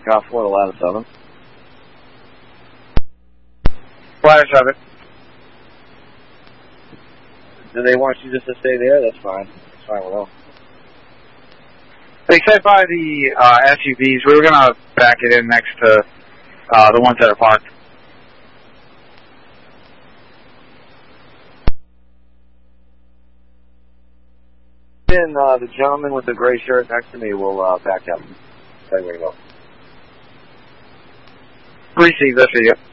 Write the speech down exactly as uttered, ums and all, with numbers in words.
Golf four to ladder seven. Ladder seven. Do they want you just to stay there? That's fine. That's fine with them. They said by the uh, S U Vs, we were going to back it in next to uh, the ones that are parked. Then uh, the gentleman with the gray shirt next to me will uh, back up. There we go. Receive, that's for you.